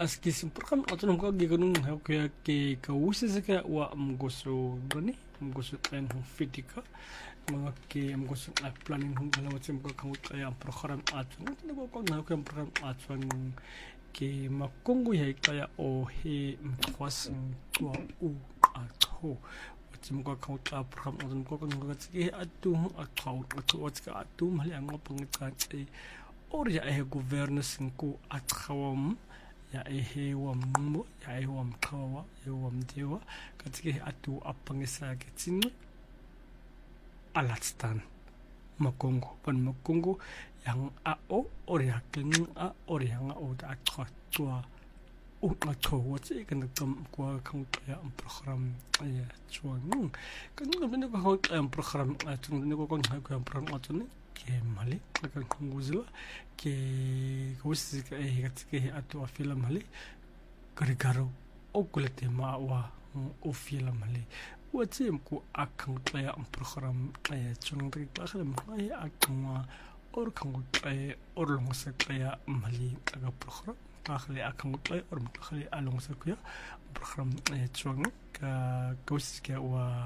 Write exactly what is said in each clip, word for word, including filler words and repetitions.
askis program autonom ko giganung ha kaya ke kausa ka wa mgoso doni mgoso plan hong fitika mga ke mgoso planning hong galaw sim ko kang kaya program atun ko ko na ko program atun ke makongo ya kaya o he mkwas wa u atho sim ko kang kaya program atun ko kang ke atu atho atho atka atu mali ang pangitsa e or ya e governance ko atkawam ya ehe wa mmo ya ehe wa mkawa ya wa mdewa katika atu apangisa ketini alatstan makongo pan makongo yang a o or ya king a or yang o da atwa o na to what e kan tam kwa kan ya program ya chuang kan no ko ko program atun no ko ko program atun ke mali kan nguzla ke kusi ka e ke atu afila mali karigaro o kulete ma wa o fila mali wa tim ku akang klaya am program klaya chung tri klaya mai akang or kang klaya or long sa klaya mali aga program akhli akang klaya or mkhli along sa kuya program chung ka kusi ka wa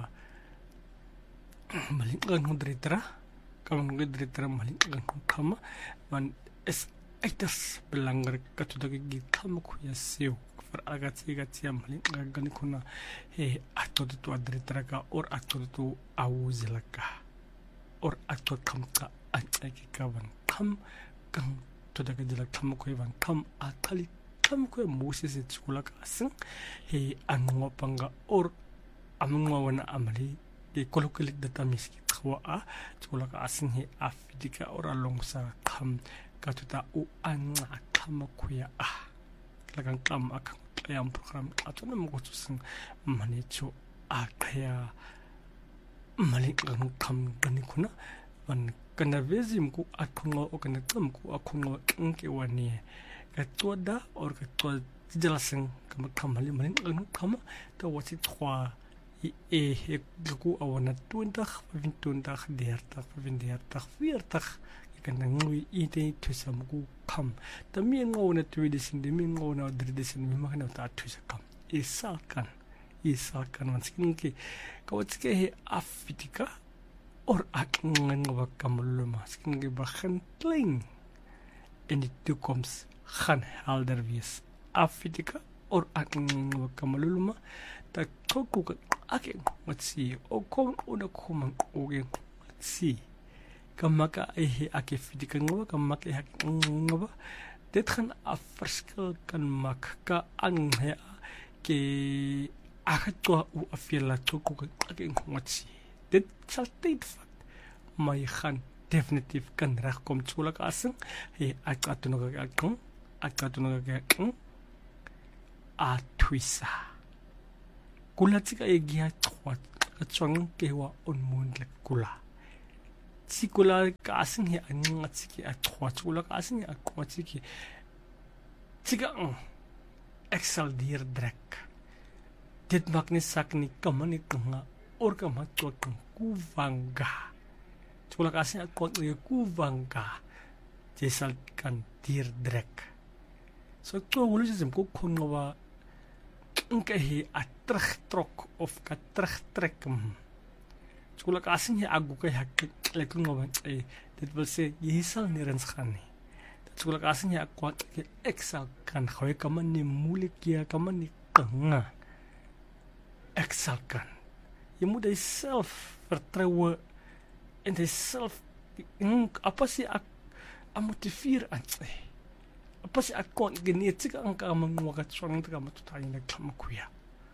mali ngang dritra kamu ngedritra mali ngang kama man es aitas belangar katuda gi kam ku yaseu far agati gati mali ngang kuna he ato tu adritra ka or ato tu awuzilaka or ato kam ka anaki ka wan kam kang to daga dila kam ku wan kam atali kam ku moses chula ka asing he angopanga or amngwa wana amali ke kolokalik data miski wa a chula ka asing he afidika or along sa kam katuta u anga kam kuya a lagang kam ak ayam program atuna mo gustusin manicho a kaya malik lang kam gani kuna wan kana vezim ku akungo o kana kam ku akungo ngke wani ka toda or ka to jelasin kam kamali malin lang kam to wasi twa e he ku awana twintig vyfentwintig dertig vyfendertig veertig kan ngui ite tusam ku kam tami ngona tweedisin de min ngona dridisin mi makna ta tusakam isakan isakan manskinki kawatske he afitika or akngan wakamuluma skinki bakhan kling in die toekoms gaan helder wees afitika or akngan wakamuluma ta koku ake watsi o kom ona kom oge watsi kamaka ehe ake fitika ngoba kamaka ehe ngoba dit gaan 'n verskil kan maak ka ang he ke akatwa u afela koku ake watsi dit sal tyd vat maar jy gaan definitief kan regkom tsulak asing he akatunog akong akatunog akong a twisa kula tsika e gia twat tswang ke wa on moon le kula tsikula ka asing he anga tsiki a twat kula ka asing a twat tsiki tsika excel dier drek dit maak nie sak nie kamani kunga or ka matwat kuvanga tsula ka asing a twat kuvanga jesal kan dier drek so to wulu jesem ko konwa nke he a terugtrok of ka terugtrek skula ka asing he agu ka hak lekker ngoban e dit wil sê jy sal nêrens gaan nie skula ka asing he kwat ke excel kan gooi kan man nie moeilik ja kan man nie kanga excel kan jy moet jouself vertroue en jouself apa sê ek motiveer aan sê pas ek kon genetik ang kamangwa tswang ta kamatutain na kamakuya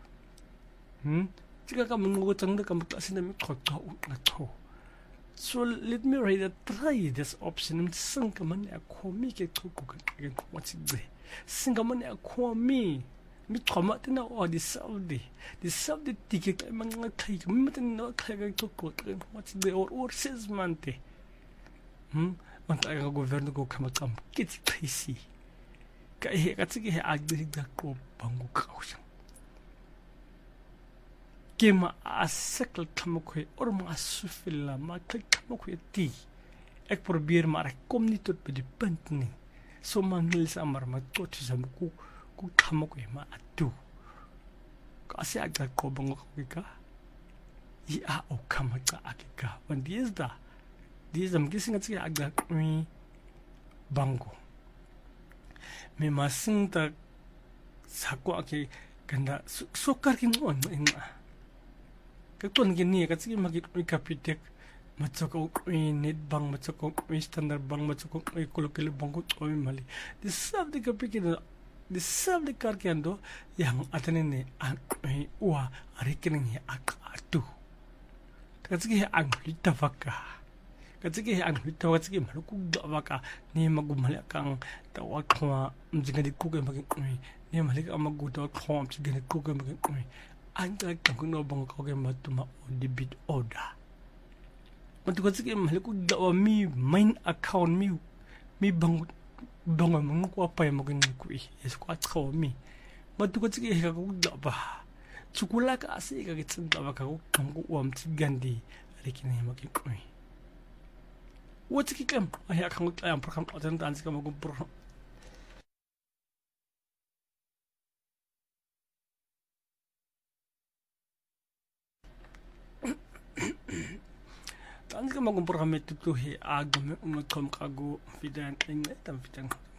hm tika kamangwa tsang da kamatasin na mikota na to so let me rather try this option and sing kaman ako mi ke tuku ke what's it sing kaman ako mi mi troma tena o di saudi di saudi tiket mga kai mi matin na kai ka tuku what's the or or says mante hm man ta ga governo ko kamakam kiti kaisi kahe katsiki he agdi da ko bangu kausha kema asekal kamukwe or ma asufila ma kamukwe ti ek probeer maar ek kom nie tot by die punt nie so mangel sa maar ma tot sa ku kuqhama kwema atu kasi agqa qobongo kika ya okama ca akika wandizda diza mkisinga tsi agqa kwi bango me masinta sako ake ganda sokar kin on inga ka ton gini ka tsi magi kapitek matsoko net bang matsoko standard bang matsoko kolokele bango toy mali the sab de kapikina the sab de karkiando yang atenene an wa arekening akatu katsiki ang litavaka katsiki ang litavaka katsiki maluku davaka ni magumali kang tawa khwa mjingadi kuke magi ni mali ka magu tawa khwa mjingadi kuke magi ang ta kanguno bang koke matuma on the bit order Matu kasi kaya mahal ko dawa mi main account mi mi bang bang mga ko apa yang maging ko eh yes ko at ko mi matu kasi kaya ko dawa chukula ka asi ka kitsan dawa ka ko kang ko am tigandi arikin na maging ko eh what's ki kam ay akang ko ayam program atan tan ka magum pro Tanska magum program itu tuh he agam umat kom kagu fidan ini tam fidan